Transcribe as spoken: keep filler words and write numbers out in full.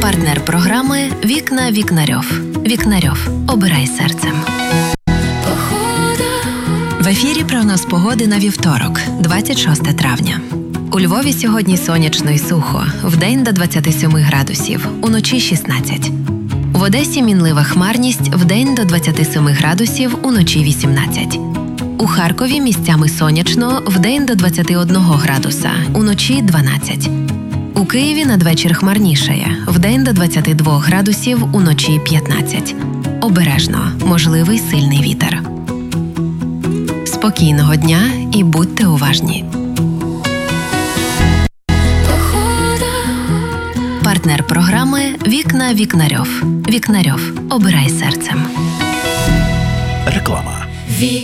Партнер програми «Вікна Вікнарьов». Вікнарьов. Обирай серцем. В ефірі прогноз погоди на вівторок, двадцять шосте травня. У Львові сьогодні сонячно й сухо, вдень до двадцяти семи градусів, уночі шістнадцять. В Одесі мінлива хмарність, вдень до двадцяти семи градусів, уночі вісімнадцять. У Харкові місцями сонячно, вдень до двадцяти одного градуса, уночі дванадцять. У Києві надвечір хмарнішає, вдень до двадцяти двох градусів, уночі п'ятнадцять. Обережно, можливий сильний вітер. Спокійного дня і будьте уважні. Партнер програми «Вікна Вікнарьов». Вікнарьов. Обирай серцем. Реклама.